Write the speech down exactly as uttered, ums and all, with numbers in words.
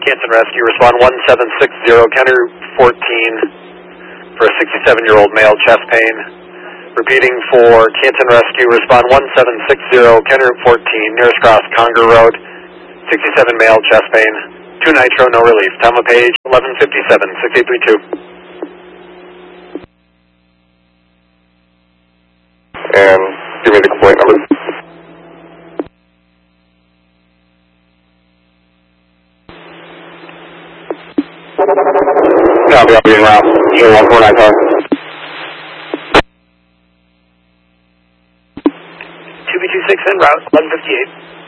Canton Rescue, respond one seven six zero, County Route fourteen for a sixty-seven-year-old male, chest pain. Repeating for Canton Rescue, respond one seven six zero, County Route fourteen, nearest cross, Conger Road, sixty-seven male, chest pain. two nitro, no relief. Time of page eleven fifty-seven, six eight three two. And give me the complaint number. Copy, I'll be en route. zero one four nine five. two B two six en route, eleven fifty-eight.